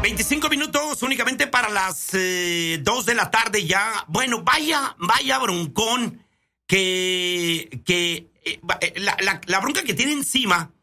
25 minutos únicamente para las 2 de la tarde ya. Bueno, vaya broncón la bronca que tiene encima,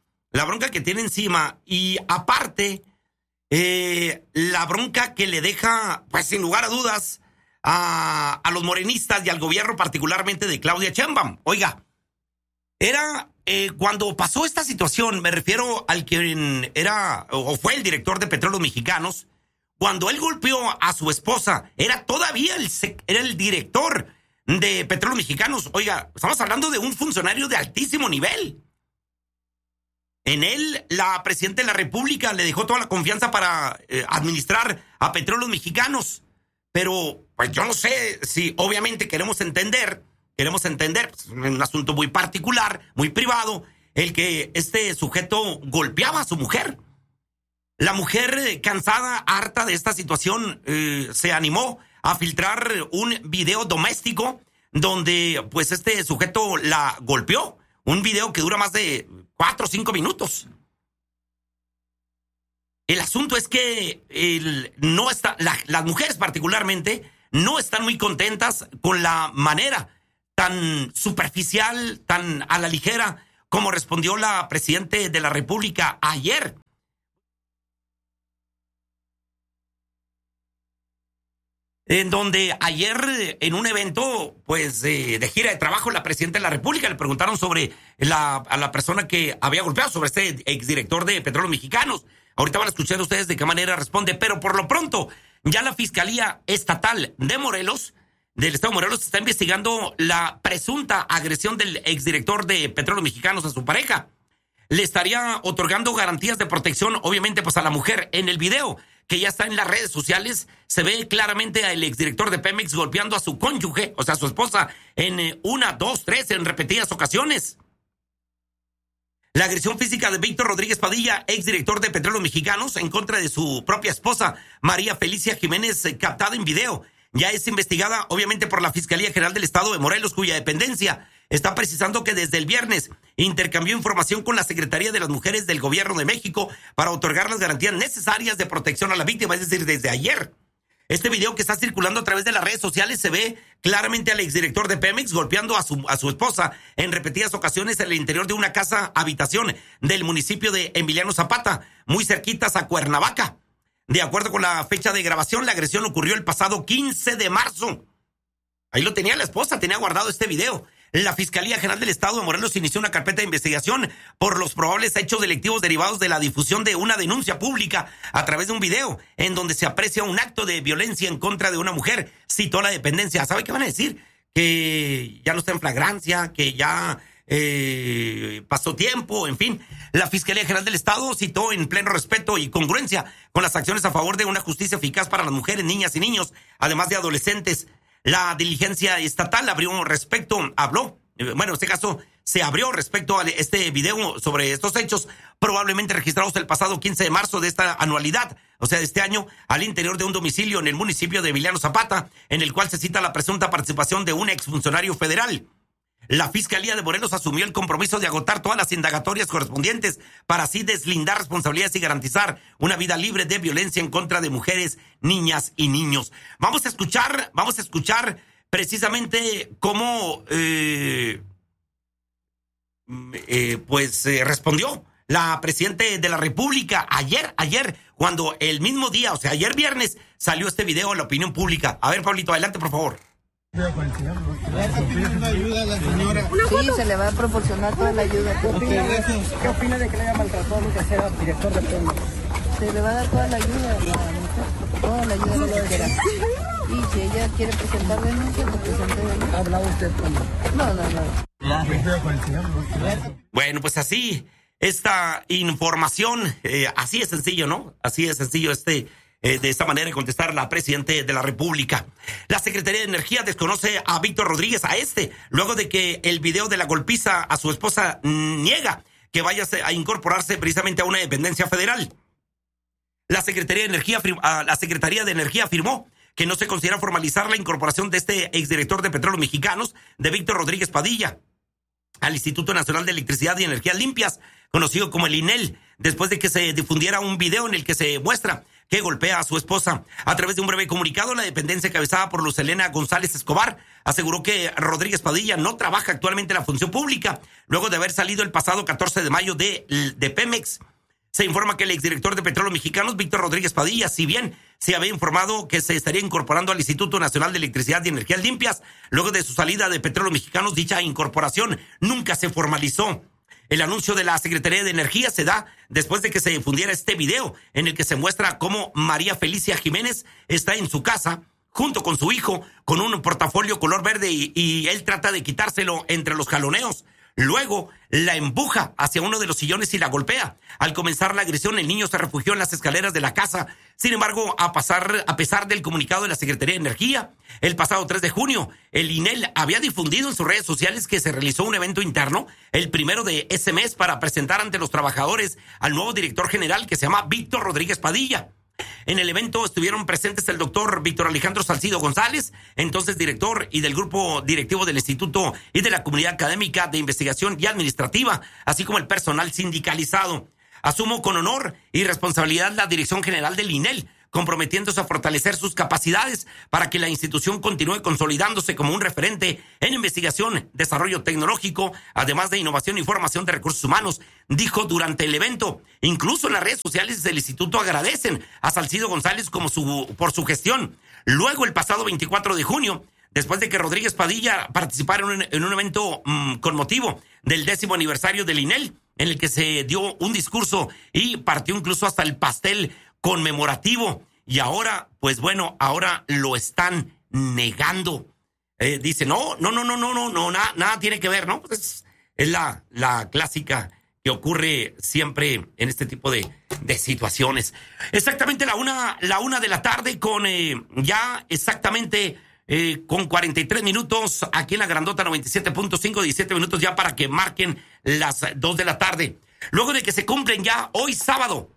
y aparte la bronca que le deja, pues sin lugar a dudas, a los morenistas y al gobierno particularmente de Claudia Sheinbaum. Oiga, era cuando pasó esta situación, me refiero al quien era o fue el director de Petróleos Mexicanos, cuando él golpeó a su esposa, era todavía era el director de Petróleos Mexicanos. Oiga, estamos hablando de un funcionario de altísimo nivel. En él, la presidenta de la República le dejó toda la confianza para administrar a Petróleos Mexicanos. Pero, pues yo no sé si obviamente queremos entender, pues, un asunto muy particular, muy privado, el que este sujeto golpeaba a su mujer. La mujer, cansada, harta de esta situación, se animó a filtrar un video doméstico donde, pues, este sujeto la golpeó. Un video que dura más de 4 o 5 minutos. El asunto es que las mujeres particularmente no están muy contentas con la manera tan superficial, tan a la ligera, como respondió la presidenta de la República ayer. En donde ayer, en un evento, pues, de gira de trabajo, la presidenta de la República le preguntaron sobre a la persona que había golpeado, sobre este exdirector de Petróleos Mexicanos. Ahorita van a escuchar ustedes de qué manera responde, pero por lo pronto, ya la Fiscalía Estatal de Morelos, del Estado de Morelos, está investigando la presunta agresión del exdirector de Petróleos Mexicanos a su pareja. Le estaría otorgando garantías de protección, obviamente, pues a la mujer. En el video que ya está en las redes sociales, se ve claramente al exdirector de Pemex golpeando a su cónyuge, o sea, a su esposa, en 1, 2, 3, en repetidas ocasiones. La agresión física de Víctor Rodríguez Padilla, exdirector de Petróleos Mexicanos, en contra de su propia esposa, María Felicia Jiménez, captada en video, ya es investigada, obviamente, por la Fiscalía General del Estado de Morelos, cuya dependencia está precisando que desde el viernes intercambió información con la Secretaría de las Mujeres del Gobierno de México para otorgar las garantías necesarias de protección a la víctima, es decir, desde ayer. Este video que está circulando a través de las redes sociales se ve claramente al exdirector de Pemex golpeando a su esposa en repetidas ocasiones en el interior de una casa habitación del municipio de Emiliano Zapata, muy cerquitas a Cuernavaca. De acuerdo con la fecha de grabación, la agresión ocurrió el pasado 15 de marzo. Ahí lo tenía la esposa, tenía guardado este video. La Fiscalía General del Estado de Morelos inició una carpeta de investigación por los probables hechos delictivos derivados de la difusión de una denuncia pública a través de un video en donde se aprecia un acto de violencia en contra de una mujer. Citó la dependencia. ¿Sabe qué van a decir? Que ya no está en flagrancia, que ya pasó tiempo, en fin. La Fiscalía General del Estado citó en pleno respeto y congruencia con las acciones a favor de una justicia eficaz para las mujeres, niñas y niños, además de adolescentes. La diligencia estatal en este caso se abrió respecto a este video sobre estos hechos, probablemente registrados el pasado 15 de marzo de esta anualidad, o sea, de este año, al interior de un domicilio en el municipio de Emiliano Zapata, en el cual se cita la presunta participación de un exfuncionario federal. La Fiscalía de Morelos asumió el compromiso de agotar todas las indagatorias correspondientes para así deslindar responsabilidades y garantizar una vida libre de violencia en contra de mujeres, niñas y niños. Vamos a escuchar precisamente cómo respondió la presidenta de la República ayer, cuando el mismo día, o sea, ayer viernes, salió este video a la opinión pública. A ver, Pablito, adelante, por favor. Sí, se le va a proporcionar toda la ayuda. ¿Qué opina de que le haya maltratado a que sea director de Pemex? Se le va a dar toda la ayuda, toda la ayuda que quiera. Y si ella quiere presentar denuncia, pues presente denuncia. ¿Hablaba usted con él? No. Bueno, pues así, esta información, así es sencillo, ¿no? Así es sencillo de esta manera contestar la presidenta de la República. La Secretaría de Energía desconoce a Víctor Rodríguez, luego de que el video de la golpiza a su esposa niega que vaya a incorporarse precisamente a una dependencia federal. La Secretaría de Energía afirmó que no se considera formalizar la incorporación de este exdirector de Petróleos Mexicanos, de Víctor Rodríguez Padilla, al Instituto Nacional de Electricidad y Energías Limpias, conocido como el INEL, después de que se difundiera un video en el que se muestra que golpea a su esposa. A través de un breve comunicado, la dependencia encabezada por Luz Helena González Escobar aseguró que Rodríguez Padilla no trabaja actualmente en la función pública, luego de haber salido el pasado 14 de mayo de Pemex. Se informa que el exdirector de Petróleos Mexicanos, Víctor Rodríguez Padilla, si bien se había informado que se estaría incorporando al Instituto Nacional de Electricidad y Energías Limpias, luego de su salida de Petróleos Mexicanos, dicha incorporación nunca se formalizó. El anuncio de la Secretaría de Energía se da después de que se difundiera este video en el que se muestra cómo María Felicia Jiménez está en su casa junto con su hijo con un portafolio color verde y él trata de quitárselo entre los jaloneos. Luego la empuja hacia uno de los sillones y la golpea. Al comenzar la agresión, el niño se refugió en las escaleras de la casa. Sin embargo, a pesar del comunicado de la Secretaría de Energía, el pasado 3 de junio, el INEL había difundido en sus redes sociales que se realizó un evento interno, el primero de ese mes, para presentar ante los trabajadores al nuevo director general que se llama Víctor Rodríguez Padilla. En el evento estuvieron presentes el doctor Víctor Alejandro Salcido González, entonces director y del grupo directivo del Instituto y de la Comunidad Académica de Investigación y Administrativa, así como el personal sindicalizado. Asumo con honor y responsabilidad la dirección general del INEL, comprometiéndose a fortalecer sus capacidades para que la institución continúe consolidándose como un referente en investigación, desarrollo tecnológico, además de innovación y formación de recursos humanos, dijo durante el evento. Incluso en las redes sociales del instituto agradecen a Salcido González por su gestión. Luego, el pasado 24 de junio, después de que Rodríguez Padilla participara en un evento con motivo del 10º aniversario del INEL, en el que se dio un discurso y partió incluso hasta el pastel conmemorativo, y ahora, pues bueno, ahora lo están negando. Dice, no, nada tiene que ver, ¿no? Pues es la clásica que ocurre siempre en este tipo de situaciones. Exactamente la una de la tarde con ya exactamente con 43 minutos aquí en la Grandota 97.5, 17 minutos ya para que marquen las 2 de la tarde. Luego de que se cumplen ya hoy sábado,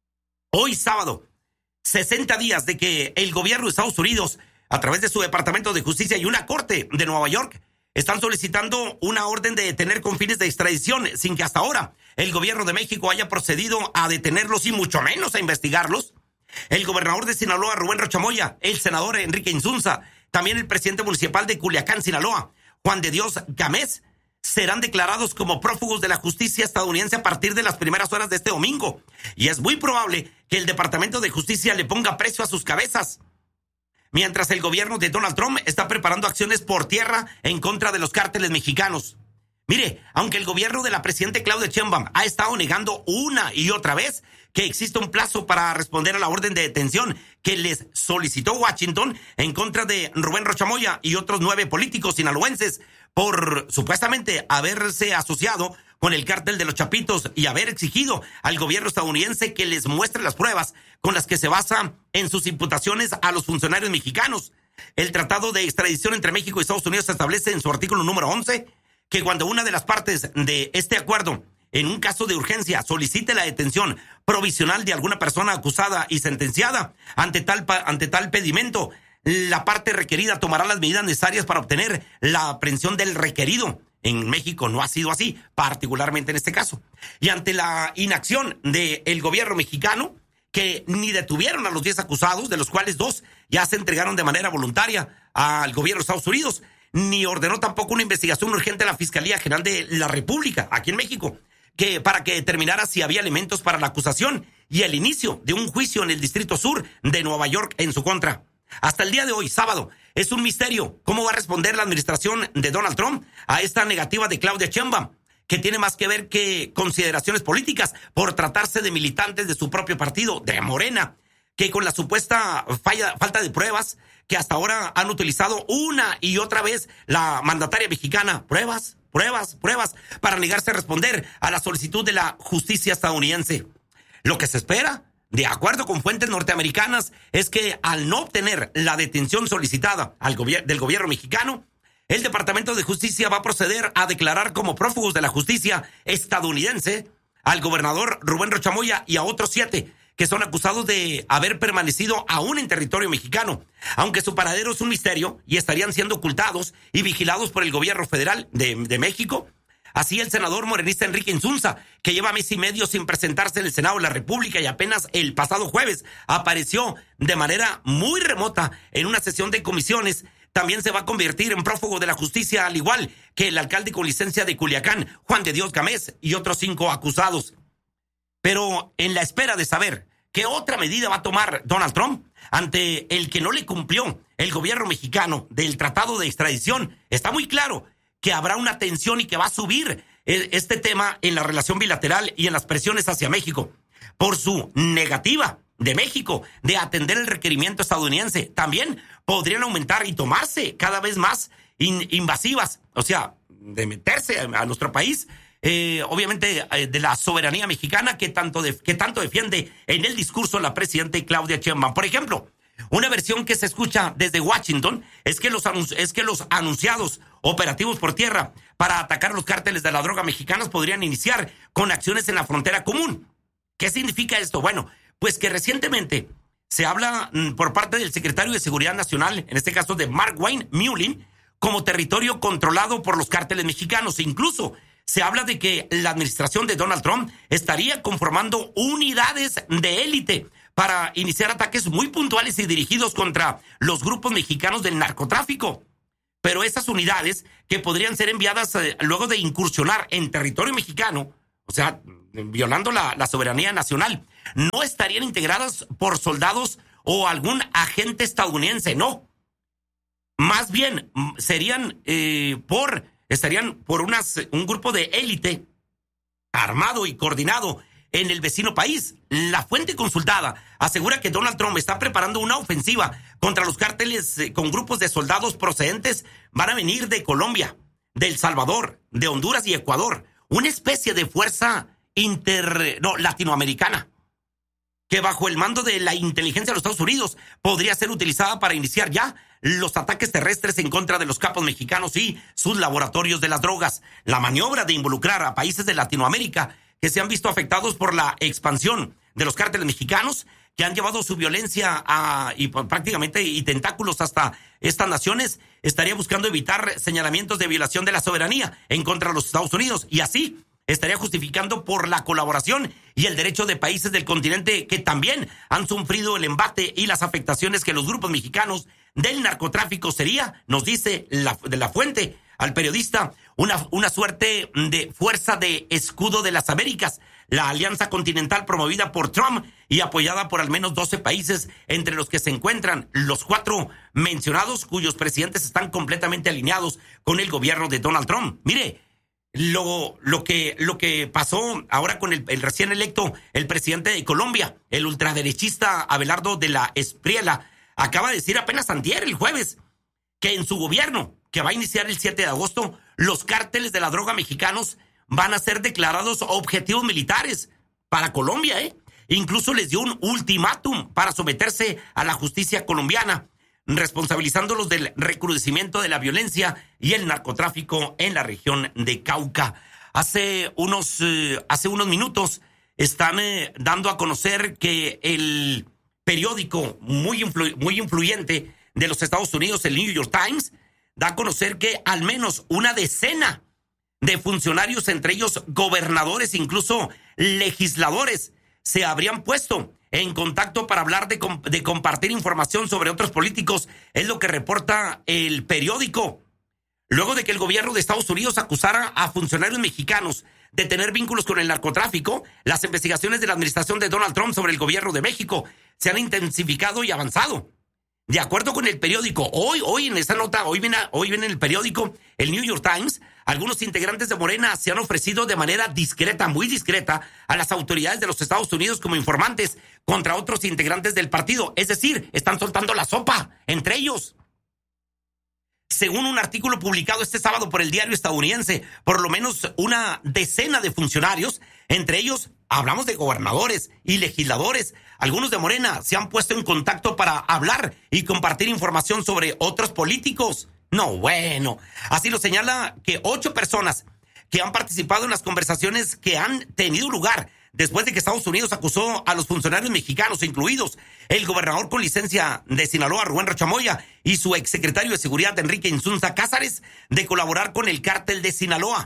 60 días de que el gobierno de Estados Unidos, a través de su Departamento de Justicia y una corte de Nueva York, están solicitando una orden de detener con fines de extradición, sin que hasta ahora el gobierno de México haya procedido a detenerlos y mucho menos a investigarlos. El gobernador de Sinaloa, Rubén Rocha Moya, el senador Enrique Insunza, también el presidente municipal de Culiacán, Sinaloa, Juan de Dios Gámez, serán declarados como prófugos de la justicia estadounidense a partir de las primeras horas de este domingo. Y es muy probable que el Departamento de Justicia le ponga precio a sus cabezas. Mientras el gobierno de Donald Trump está preparando acciones por tierra en contra de los cárteles mexicanos. Mire, aunque el gobierno de la presidenta Claudia Sheinbaum ha estado negando una y otra vez que existe un plazo para responder a la orden de detención que les solicitó Washington en contra de Rubén Rocha Moya y otros 9 políticos sinaloenses por supuestamente haberse asociado con el cártel de los Chapitos y haber exigido al gobierno estadounidense que les muestre las pruebas con las que se basa en sus imputaciones a los funcionarios mexicanos. El Tratado de Extradición entre México y Estados Unidos establece en su artículo número 11 que cuando una de las partes de este acuerdo, en un caso de urgencia, solicite la detención provisional de alguna persona acusada y sentenciada ante tal pedimento, la parte requerida tomará las medidas necesarias para obtener la aprehensión del requerido. En México no ha sido así, particularmente en este caso. Y ante la inacción del gobierno mexicano, que ni detuvieron a los 10 acusados, de los cuales 2 ya se entregaron de manera voluntaria al gobierno de Estados Unidos, ni ordenó tampoco una investigación urgente a la Fiscalía General de la República, aquí en México, para que determinara si había elementos para la acusación y el inicio de un juicio en el Distrito Sur de Nueva York en su contra. Hasta el día de hoy, sábado, es un misterio cómo va a responder la administración de Donald Trump a esta negativa de Claudia Sheinbaum, que tiene más que ver que consideraciones políticas por tratarse de militantes de su propio partido, de Morena, que con la supuesta falta de pruebas que hasta ahora han utilizado una y otra vez la mandataria mexicana, pruebas, para negarse a responder a la solicitud de la justicia estadounidense. Lo que se espera, de acuerdo con fuentes norteamericanas, es que al no obtener la detención solicitada del gobierno mexicano, el Departamento de Justicia va a proceder a declarar como prófugos de la justicia estadounidense al gobernador Rubén Rocha Moya y a otros 7 que son acusados de haber permanecido aún en territorio mexicano, aunque su paradero es un misterio y estarían siendo ocultados y vigilados por el gobierno federal de México. Así el senador morenista Enrique Insunza, que lleva mes y medio sin presentarse en el Senado de la República y apenas el pasado jueves apareció de manera muy remota en una sesión de comisiones, también se va a convertir en prófugo de la justicia, al igual que el alcalde con licencia de Culiacán, Juan de Dios Gámez, y otros 5 acusados. Pero en la espera de saber qué otra medida va a tomar Donald Trump ante el que no le cumplió el gobierno mexicano del tratado de extradición, está muy claro que habrá una tensión y que va a subir este tema en la relación bilateral y en las presiones hacia México por su negativa de México de atender el requerimiento estadounidense. También podrían aumentar y tomarse cada vez más invasivas, o sea, de meterse a nuestro país, obviamente de la soberanía mexicana que tanto defiende en el discurso la presidenta Claudia Sheinbaum. Por ejemplo, una versión que se escucha desde Washington es que los anunciados operativos por tierra para atacar los cárteles de la droga mexicanos podrían iniciar con acciones en la frontera común. ¿Qué significa esto? Bueno, pues que recientemente se habla por parte del secretario de Seguridad Nacional, en este caso de Mark Wayne Mullin, como territorio controlado por los cárteles mexicanos. Incluso se habla de que la administración de Donald Trump estaría conformando unidades de élite para iniciar ataques muy puntuales y dirigidos contra los grupos mexicanos del narcotráfico. Pero esas unidades que podrían ser enviadas luego de incursionar en territorio mexicano, o sea, violando la soberanía nacional, no estarían integradas por soldados o algún agente estadounidense, no. Más bien estarían por un grupo de élite armado y coordinado en el vecino país. La fuente consultada asegura que Donald Trump está preparando una ofensiva contra los cárteles con grupos de soldados procedentes. Van a venir de Colombia, de El Salvador, de Honduras y Ecuador. Una especie de fuerza latinoamericana que bajo el mando de la inteligencia de los Estados Unidos podría ser utilizada para iniciar ya los ataques terrestres en contra de los capos mexicanos y sus laboratorios de las drogas. La maniobra de involucrar a países de Latinoamérica que se han visto afectados por la expansión de los cárteles mexicanos, que han llevado su violencia y tentáculos hasta estas naciones, estaría buscando evitar señalamientos de violación de la soberanía en contra de los Estados Unidos, y así estaría justificando por la colaboración y el derecho de países del continente que también han sufrido el embate y las afectaciones que los grupos mexicanos del narcotráfico sería, nos dice de la fuente al periodista, una suerte de fuerza de escudo de las Américas, la alianza continental promovida por Trump y apoyada por al menos 12 países, entre los que se encuentran los 4 mencionados, cuyos presidentes están completamente alineados con el gobierno de Donald Trump. Mire, lo que pasó ahora con el recién electo, el presidente de Colombia, el ultraderechista Abelardo de la Espriella, acaba de decir apenas antier, el jueves, que en su gobierno, que va a iniciar el 7 de agosto, los cárteles de la droga mexicanos van a ser declarados objetivos militares para Colombia, Incluso les dio un ultimátum para someterse a la justicia colombiana, responsabilizándolos del recrudecimiento de la violencia y el narcotráfico en la región de Cauca. Hace unos minutos están dando a conocer que el periódico muy influyente de los Estados Unidos, el New York Times, da a conocer que al menos una decena de funcionarios, entre ellos gobernadores, incluso legisladores, se habrían puesto en contacto para hablar de compartir información sobre otros políticos, es lo que reporta el periódico. Luego de que el gobierno de Estados Unidos acusara a funcionarios mexicanos de tener vínculos con el narcotráfico, las investigaciones de la administración de Donald Trump sobre el gobierno de México se han intensificado y avanzado. De acuerdo con el periódico, hoy en esta nota, hoy viene en el periódico, el New York Times, algunos integrantes de Morena se han ofrecido de manera discreta, muy discreta, a las autoridades de los Estados Unidos como informantes contra otros integrantes del partido. Es decir, están soltando la sopa entre ellos. Según un artículo publicado este sábado por el diario estadounidense, por lo menos una decena de funcionarios, entre ellos hablamos de gobernadores y legisladores, algunos de Morena, se han puesto en contacto para hablar y compartir información sobre otros políticos. No, bueno, así lo señala que 8 personas que han participado en las conversaciones que han tenido lugar después de que Estados Unidos acusó a los funcionarios mexicanos, incluidos el gobernador con licencia de Sinaloa, Rubén Rocha Moya, y su exsecretario de Seguridad, Enrique Insunza Cázares, de colaborar con el cártel de Sinaloa.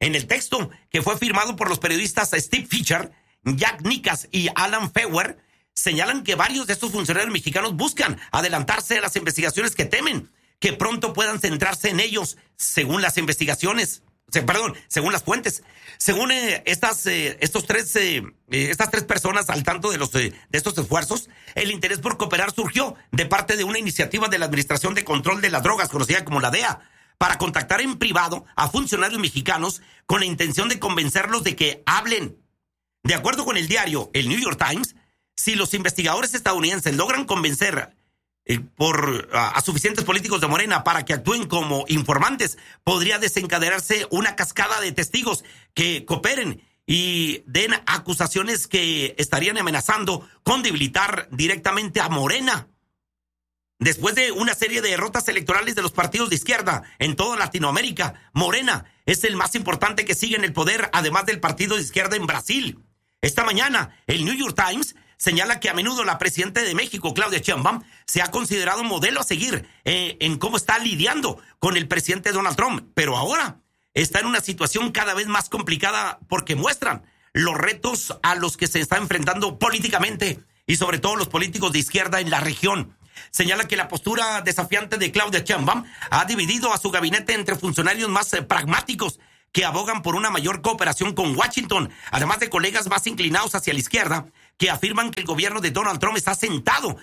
En el texto, que fue firmado por los periodistas Steve Fisher, Jack Nicas y Alan Feuer, señalan que varios de estos funcionarios mexicanos buscan adelantarse a las investigaciones que temen que pronto puedan centrarse en ellos, según las investigaciones. Según las fuentes. Según estas tres personas al tanto de estos esfuerzos, el interés por cooperar surgió de parte de una iniciativa de la Administración de Control de las Drogas, conocida como la DEA, para contactar en privado a funcionarios mexicanos con la intención de convencerlos de que hablen. De acuerdo con el diario El New York Times, si los investigadores estadounidenses logran convencer a suficientes políticos de Morena para que actúen como informantes, podría desencadenarse una cascada de testigos que cooperen y den acusaciones que estarían amenazando con debilitar directamente a Morena. Después de una serie de derrotas electorales de los partidos de izquierda en toda Latinoamérica, Morena es el más importante que sigue en el poder, además del partido de izquierda en Brasil. Esta mañana, el New York Times señala que a menudo la presidenta de México, Claudia Sheinbaum, se ha considerado un modelo a seguir en cómo está lidiando con el presidente Donald Trump, pero ahora está en una situación cada vez más complicada porque muestran los retos a los que se está enfrentando políticamente y sobre todo los políticos de izquierda en la región. Señala que la postura desafiante de Claudia Sheinbaum ha dividido a su gabinete entre funcionarios más pragmáticos que abogan por una mayor cooperación con Washington, además de colegas más inclinados hacia la izquierda que afirman que el gobierno de Donald Trump está sentando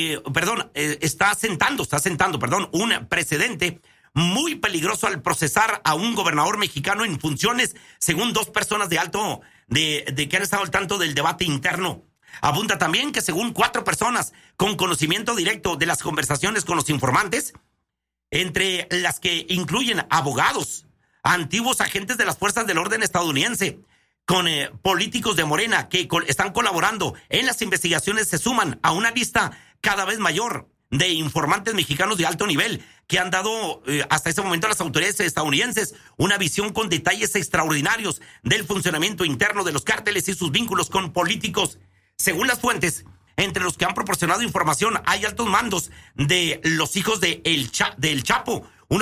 un precedente muy peligroso al procesar a un gobernador mexicano en funciones, según dos personas que han estado al tanto del debate interno. Abunda también que según 4 personas con conocimiento directo de las conversaciones con los informantes, entre las que incluyen abogados, antiguos agentes de las fuerzas del orden estadounidense, con políticos de Morena que están colaborando en las investigaciones, se suman a una lista cada vez mayor de informantes mexicanos de alto nivel que han dado hasta ese momento a las autoridades estadounidenses una visión con detalles extraordinarios del funcionamiento interno de los cárteles y sus vínculos con políticos. Según las fuentes, entre los que han proporcionado información hay altos mandos de los hijos del Chapo, uno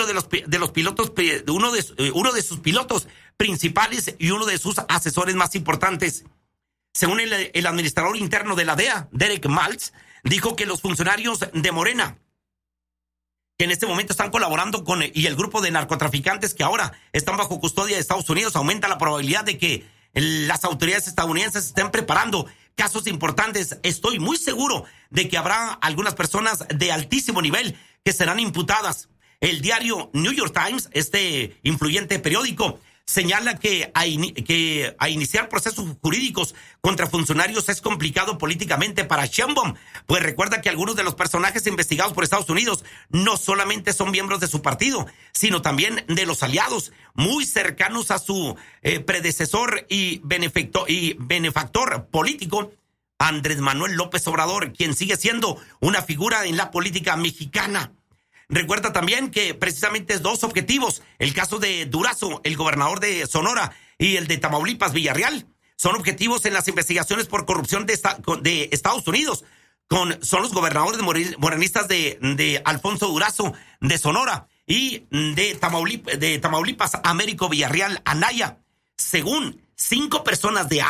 de sus pilotos principales y uno de sus asesores más importantes. Según el administrador interno de la DEA, Derek Maltz, dijo que los funcionarios de Morena que en este momento están colaborando y el grupo de narcotraficantes que ahora están bajo custodia de Estados Unidos, aumenta la probabilidad de que las autoridades estadounidenses estén preparando casos importantes. Estoy muy seguro de que habrá algunas personas de altísimo nivel que serán imputadas. El diario New York Times, este influyente periódico, señala que a iniciar procesos jurídicos contra funcionarios es complicado políticamente para Sheinbaum, pues recuerda que algunos de los personajes investigados por Estados Unidos no solamente son miembros de su partido, sino también de los aliados muy cercanos a su predecesor y benefactor político, Andrés Manuel López Obrador, quien sigue siendo una figura en la política mexicana. Recuerda también que precisamente 2 objetivos, el caso de Durazo, el gobernador de Sonora, y el de Tamaulipas, Villarreal, son objetivos en las investigaciones por corrupción de Estados Unidos. Son los gobernadores morenistas de Alfonso Durazo, de Sonora, y de Tamaulipas, Américo Villarreal Anaya. Según 5 personas de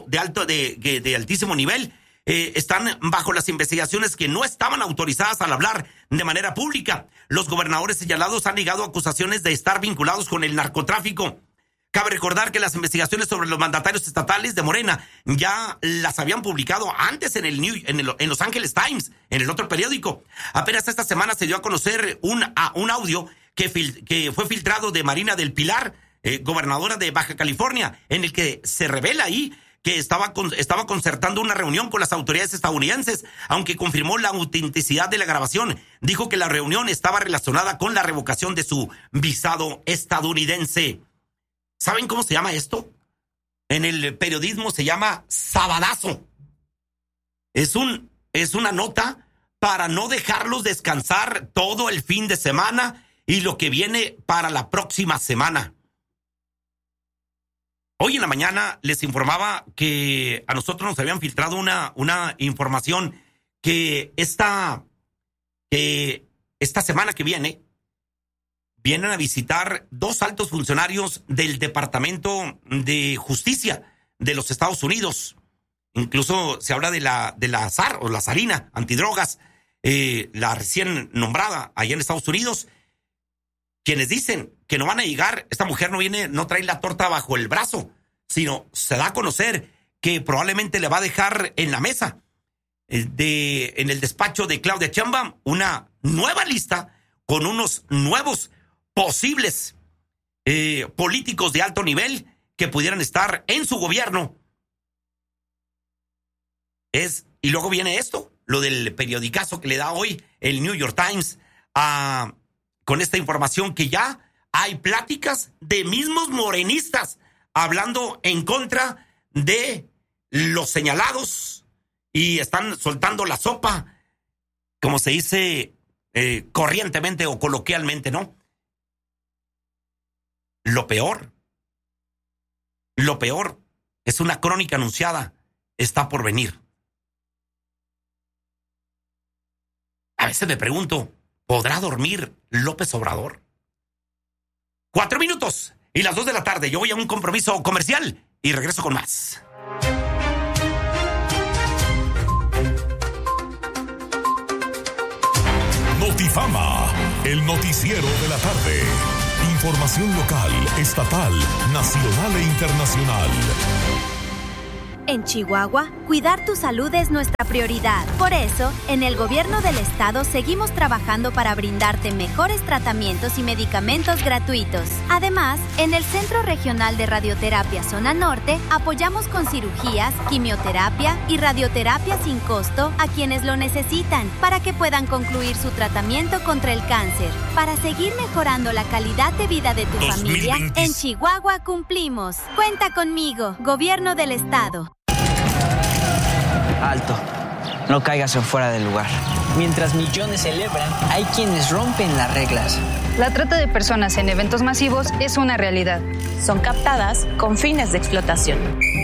altísimo nivel, están bajo las investigaciones que no estaban autorizadas al hablar de manera pública. Los gobernadores señalados han negado acusaciones de estar vinculados con el narcotráfico. Cabe recordar que las investigaciones sobre los mandatarios estatales de Morena ya las habían publicado antes en Los Angeles Times, en el otro periódico. Apenas esta semana se dio a conocer un audio que fue filtrado de Marina del Pilar, gobernadora de Baja California, en el que se revela ahí que estaba concertando una reunión con las autoridades estadounidenses, aunque confirmó la autenticidad de la grabación. Dijo que la reunión estaba relacionada con la revocación de su visado estadounidense. ¿Saben cómo se llama esto? En el periodismo se llama sabadazo. Es una nota para no dejarlos descansar todo el fin de semana y lo que viene para la próxima semana. Hoy en la mañana les informaba que a nosotros nos habían filtrado una información que esta semana que viene vienen a visitar 2 altos funcionarios del Departamento de Justicia de los Estados Unidos. Incluso se habla de la SAR o la Sarina antidrogas, la recién nombrada allá en Estados Unidos, quienes dicen que no van a llegar. Esta mujer no trae la torta bajo el brazo, sino se da a conocer que probablemente le va a dejar en la mesa en el despacho de Claudia Sheinbaum una nueva lista con unos nuevos posibles políticos de alto nivel que pudieran estar en su gobierno. Y luego viene esto, lo del periodicazo que le da hoy el New York Times con esta información que ya hay pláticas de mismos morenistas hablando en contra de los señalados y están soltando la sopa, como se dice corrientemente o coloquialmente, ¿no? Lo peor es una crónica anunciada, está por venir. A veces me pregunto, ¿podrá dormir López Obrador? 4 minutos y las 2 de la tarde. Yo voy a un compromiso comercial y regreso con más. Notifama, el noticiero de la tarde. Información local, estatal, nacional e internacional. En Chihuahua, cuidar tu salud es nuestra prioridad. Por eso, en el gobierno del estado seguimos trabajando para brindarte mejores tratamientos y medicamentos gratuitos. Además, en el Centro Regional de Radioterapia Zona Norte, apoyamos con cirugías, quimioterapia y radioterapia sin costo a quienes lo necesitan para que puedan concluir su tratamiento contra el cáncer. Para seguir mejorando la calidad de vida de tu familia, en Chihuahua cumplimos. Cuenta conmigo, Gobierno del Estado. Alto, no caigas en fuera del lugar. Mientras millones celebran, hay quienes rompen las reglas. La trata de personas en eventos masivos es una realidad. Son captadas con fines de explotación.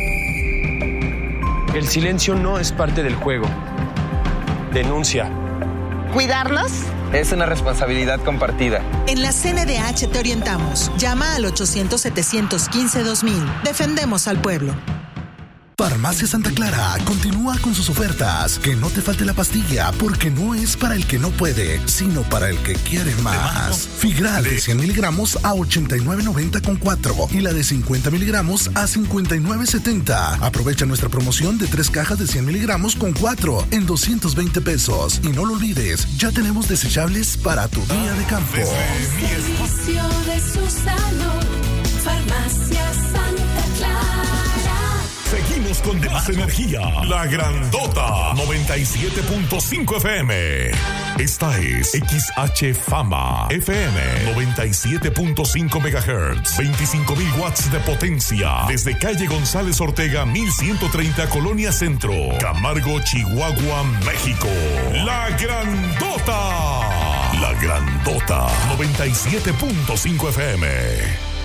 El silencio no es parte del juego. Denuncia. ¿Cuidarnos? Es una responsabilidad compartida. En la CNDH te orientamos. Llama al 800-715-2000. Defendemos al pueblo. Farmacia Santa Clara continúa con sus ofertas. Que no te falte la pastilla, porque no es para el que no puede, sino para el que quiere más. Figral de 100 miligramos a $89.90 con 4 y la de 50 miligramos a $59.70. Aprovecha nuestra promoción de 3 cajas de 100 miligramos con 4 en $220. Y no lo olvides, ya tenemos desechables para tu día de campo. Servicio de su salud, Farmacia Santa Clara. Seguimos con más energía. La Grandota 97.5 FM. Esta es XH Fama FM 97.5 MHz. 25,000 watts de potencia. Desde calle González Ortega 1130 Colonia Centro, Camargo, Chihuahua, México. La Grandota. La Grandota 97.5 FM.